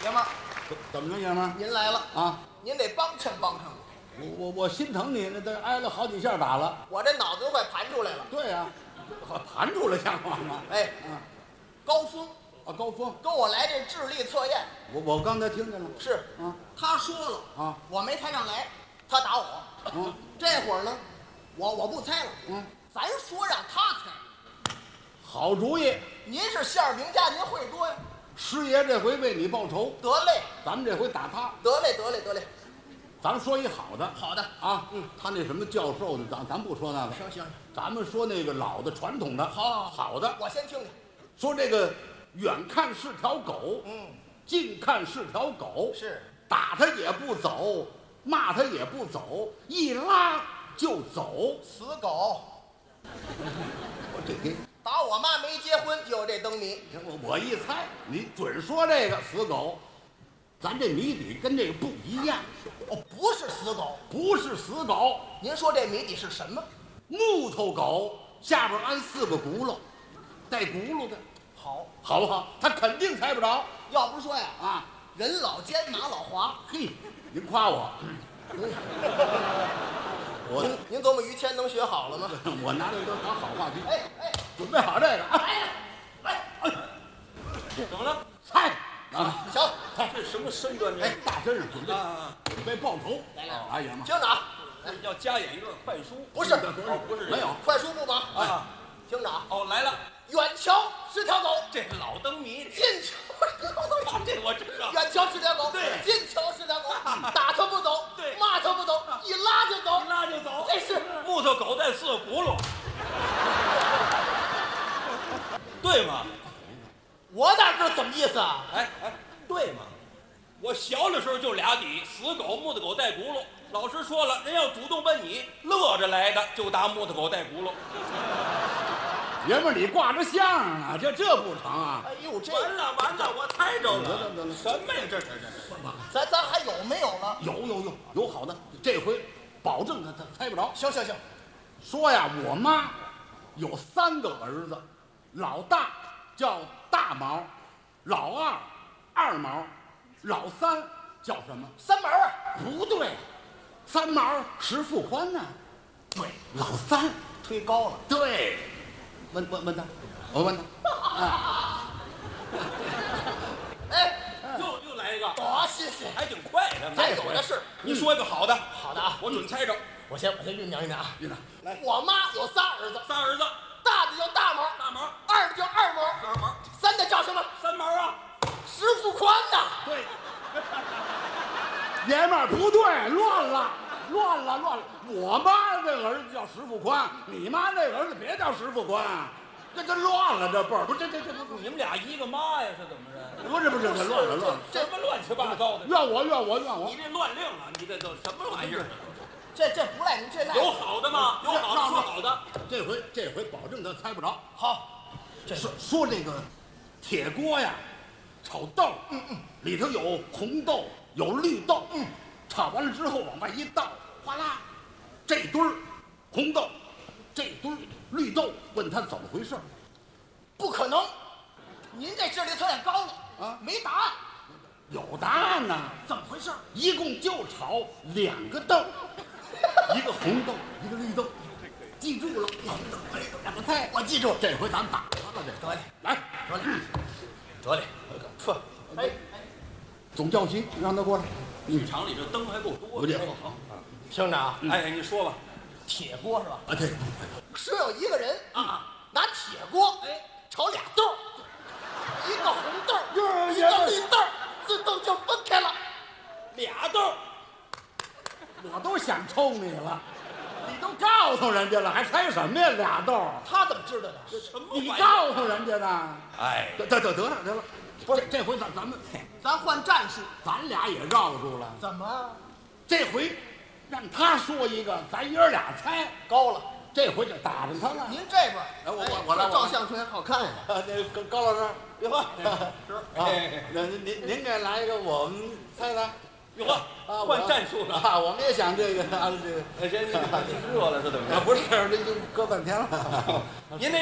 爷们儿， 怎么着，爷们儿？ 您来了啊， 您得帮衬帮衬我心疼你，那都挨了好几下打了。 我这脑子都快盘出来了。 对呀、盘出来像话吗？ 哎，高峰啊，高峰， 跟我来这智力测验， 我刚才听见了。 是啊， 他说了啊， 我没猜上来，他打我。这会儿呢，我不猜了，咱说让他猜。 好主意。 您是馅儿饼家，您会多呀。 师爷这回为你报仇， 得嘞， 咱们这回打他。 得嘞，得嘞，得嘞。 咱们说一好的。 好的啊，他那什么教授的，咱不说那个。 行， 咱们说那个老的传统的。好的。 我先听听。 说这个远看是条狗，近看是条狗， 是打他也不走，骂他也不走，一拉就走。 死狗， 我这给打我妈没结婚就有这灯谜。 我一猜，你准说这个死狗。咱这谜底跟这个不一样。 哦，不是死狗。 不是死狗， 您说这谜底是什么？ 木头狗下边安4个轱辘，带轱辘的，好不好？他肯定猜不着。 要不说呀， 啊， 人老奸马老滑。 嘿，您夸我， 您琢磨于谦能学好了吗？ 我拿这都当好话题。 哎， 准备好这个。 怎么了？ 猜啊， 行， 这什么身段？ 哎，大身上准备报仇。 来， 哎呀妈， 听着啊， 要加演一段快书？ 不是， 不是没有快书不忙啊。 听着啊， 哦，来了， 远瞧是条狗， 这是老灯谜。 近瞧是条狗， 这我知道。 远瞧是条狗， 对近瞧是条狗，打它不走， 对骂它不走，一拉就走， 一拉就走。 这是木头狗带4个轱辘，对吗？ 我哪知道怎么意思啊？ 哎，对吗？我小的时候就俩底，死狗、木头狗带轱辘。老师说了，人要主动奔你，乐着来的就打木头狗带轱辘。 爷们儿，你挂着相啊，这不成啊？ 哎呦，这完了，我猜着了。 得了什么呀？这咱还有没有了？ 有好的，这回保证他猜不着。 行， 说呀，我妈有3个儿子，老大叫大毛，老二二毛，老三叫什么？ 三毛啊， 不对，3毛石富宽呢。对，老三推高了。 对，问他，我问他。 哎， 又来一个， 多谢谢， 还挺快的。 咱有的是。 你说一个好的， 好的啊， 我准猜着。 我先酝酿啊。 来， 我妈有仨儿子， 3儿子， 大的叫大毛， 大毛， 二的叫二毛， 二毛， 三的叫什么？ 3毛啊。 石富宽呐。 对，爷们儿不对，乱了。我妈这儿子叫石富宽，你妈那儿子别叫石富宽，这乱了，这辈儿不是这你们俩一个妈呀？是怎么着？ 不是这乱了， 什么乱七八糟的？ 怨我。 你这乱令了，你这都什么玩意儿？ 这不赖您，这赖有好的吗？有好的说好的。 这回保证他猜不着。 好。 说这个铁锅呀，炒豆，里头有红豆，有绿豆，炒完了之后往外一倒，哗啦，这堆儿红豆，这堆儿绿豆，问他怎么回事？ 不可能，您这智力测验高了啊， 没答案。 有答案呢。 怎么回事？ 一共就炒2个豆，一个红豆，一个绿豆，记住了。2个菜，我记住。这回咱打他了，这得嘞， 来， 得嘞，呵，哎， 总教习让他过来。 剧场里这灯还够多的。 好。 听着啊， 哎，你说吧。 铁锅是吧？ 啊，对， 说有一个人拿铁锅炒俩豆，一个红豆，一个绿豆，自动就分开了。 俩豆， 我都想抽你了，你都告诉人家了，还猜什么呀？2豆， 他怎么知道的？ 什么玩意你儿？ 告诉人家的。 哎， 得了，不是这回咱们换战术。 咱俩也绕住了。 怎么这回让他说一个，咱爷儿俩猜。 高了？ 这回就打着他了。 您这边， 我来照相出来好看呀。 那高老师， 别喝。 您给来一个，我们猜猜。 哟呵，换战术了。 啊，我们也想这个，这个。 这热了是怎么着？ 不是，这已经搁半天了。 您那